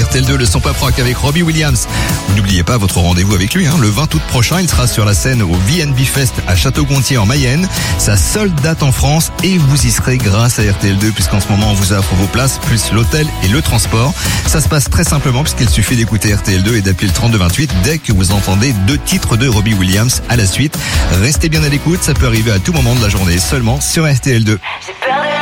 RTL2, le son pop rock avec Robbie Williams. N'oubliez pas votre rendez-vous avec lui, le 20 août prochain. Il sera sur la scène au VNB Fest à Château-Gontier en Mayenne. Sa seule date en France et vous y serez grâce à RTL2 puisqu'en ce moment on vous offre vos places plus l'hôtel et le transport. Ça se passe très simplement puisqu'il suffit d'écouter RTL2 et d'appeler le 3228 dès que vous entendez 2 titres de Robbie Williams à la suite. Restez bien à l'écoute, ça peut arriver à tout moment de la journée seulement sur RTL2.